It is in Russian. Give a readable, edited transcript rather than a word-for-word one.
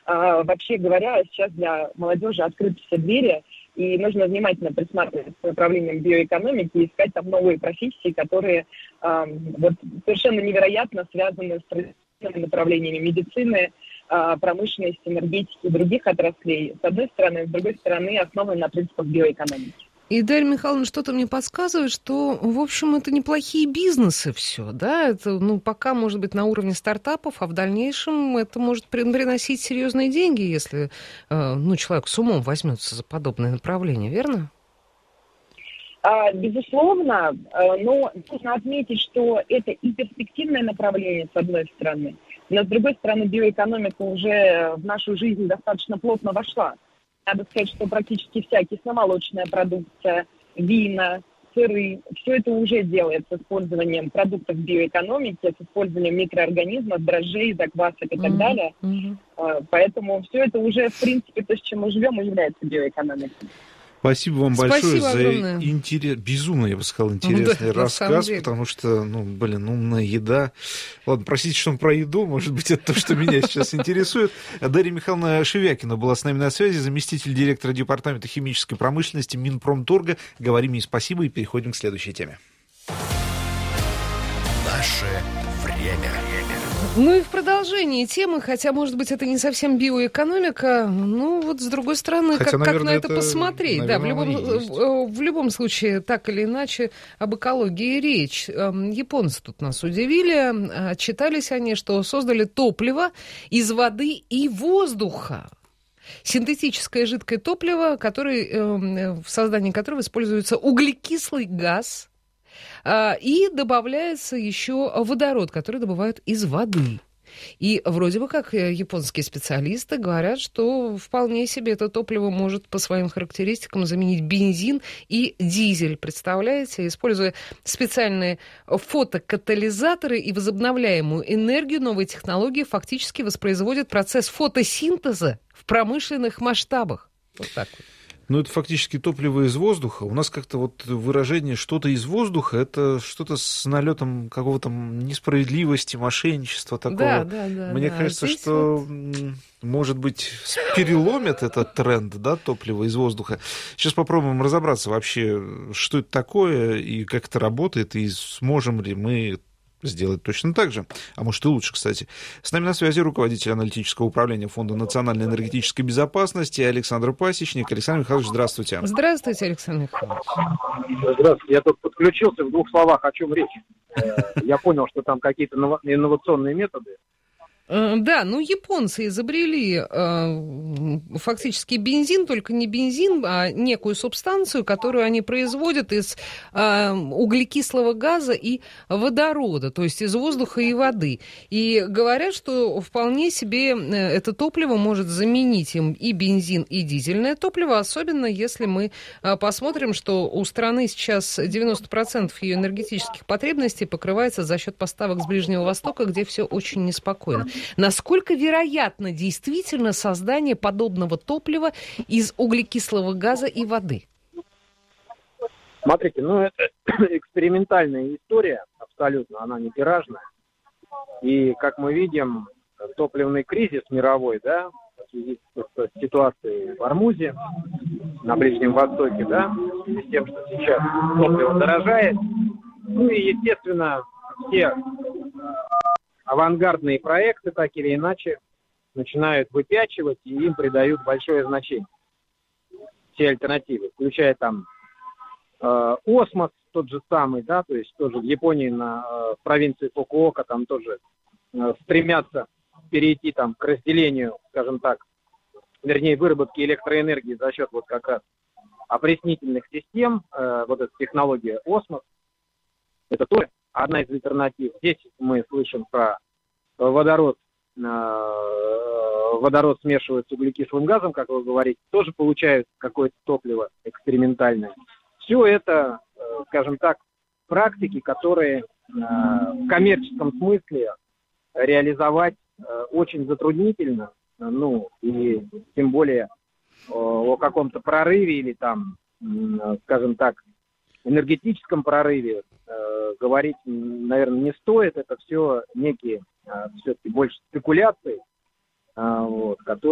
Вообще говоря, сейчас для молодежи открыты все двери, и нужно внимательно присматриваться к направлениям биоэкономики и искать там новые профессии, которые вот совершенно невероятно связаны с традиционными направлениями медицины, промышленности, энергетики и других отраслей, с одной стороны, с другой стороны, основаны на принципах биоэкономики. И, Дарья Михайловна, что-то мне подсказывает, что, в общем, это неплохие бизнесы все, да? Это, пока, может быть, на уровне стартапов, а в дальнейшем это может приносить серьезные деньги, если, человек с умом возьмется за подобное направление, верно? Безусловно, но нужно отметить, что это и перспективное направление, с одной стороны, но, с другой стороны, биоэкономика уже в нашу жизнь достаточно плотно вошла. Надо сказать, что практически вся кисломолочная продукция, вина, сыры, все это уже делается с использованием продуктов биоэкономики, с использованием микроорганизмов, дрожжей, заквасок и так далее. Поэтому все это уже, в принципе, то, с чем мы живем, и является биоэкономикой. Спасибо вам большое за безумно, я бы сказал, интересный рассказ, потому что, умная еда. Ладно, простите, что про еду, может быть, это то, что меня сейчас интересует. Дарья Михайловна Шевякина была с нами на связи, заместитель директора департамента химической промышленности Минпромторга. Говорим ей спасибо и переходим к следующей теме. Наше время. Ну и в продолжении темы, хотя, может быть, это не совсем биоэкономика, с другой стороны, хотя, как на это посмотреть? Наверное, в любом случае, так или иначе, об экологии речь. Японцы тут нас удивили. Отчитались они, что создали топливо из воды и воздуха. Синтетическое жидкое топливо, в создании которого используется углекислый газ, и добавляется еще водород, который добывают из воды. И вроде бы как японские специалисты говорят, что вполне себе это топливо может по своим характеристикам заменить бензин и дизель. Представляете, используя специальные фотокатализаторы и возобновляемую энергию, новые технологии фактически воспроизводят процесс фотосинтеза в промышленных масштабах. Вот так вот. Это фактически топливо из воздуха. У нас как-то выражение «что-то из воздуха» — это что-то с налетом какого-то несправедливости, мошенничества такого. Да. Мне кажется, что, может быть, переломят этот тренд, топлива из воздуха. Сейчас попробуем разобраться вообще, что это такое и как это работает, и сможем ли мы сделать точно так же, а может и лучше, кстати. С нами на связи руководитель аналитического управления Фонда национальной энергетической безопасности Александр Пасечник. Александр Михайлович, здравствуйте. Здравствуйте, Александр Михайлович. Здравствуйте. Я тут подключился, в двух словах, о чем речь. Я понял, что там какие-то инновационные методы. Да, японцы изобрели фактически бензин, только не бензин, а некую субстанцию, которую они производят из углекислого газа и водорода, то есть из воздуха и воды. И говорят, что вполне себе это топливо может заменить им и бензин, и дизельное топливо, особенно если мы посмотрим, что у страны сейчас 90% ее энергетических потребностей покрывается за счет поставок с Ближнего Востока, где все очень неспокойно. Насколько вероятно действительно создание подобного топлива из углекислого газа и воды? Смотрите, это экспериментальная история, абсолютно, она не тиражная. И, как мы видим, топливный кризис мировой, в связи с ситуацией в Ормузе, на Ближнем Востоке, в связи с тем, что сейчас топливо дорожает. И, естественно, все авангардные проекты, так или иначе, начинают выпячивать, и им придают большое значение. Все альтернативы, включая там осмос, тот же самый, то есть тоже в Японии, в провинции Фукуока, там тоже стремятся перейти к разделению, скажем так, вернее, выработке электроэнергии за счет как раз опреснительных систем, эта технология осмос, это тоже одна из альтернатив. Здесь мы слышим про водород. Водород смешивают с углекислым газом, как вы говорите, тоже получают какое-то топливо экспериментальное. Все это, скажем так, практики, которые в коммерческом смысле реализовать очень затруднительно, и тем более о каком-то прорыве или скажем так, энергетическом прорыве говорить, наверное, не стоит. Это все некие, все-таки больше спекуляции, которые